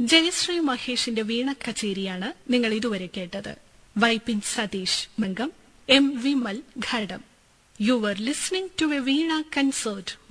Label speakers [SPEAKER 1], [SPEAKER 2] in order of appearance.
[SPEAKER 1] ജയശ്രീ മഹേഷിന്റെ വീണ കച്ചേരിയാണ് നിങ്ങൾ ഇതുവരെ കേട്ടത്. Vypin Satheesh mridangam, M Vimal ghatam. U were listening to A Veena concert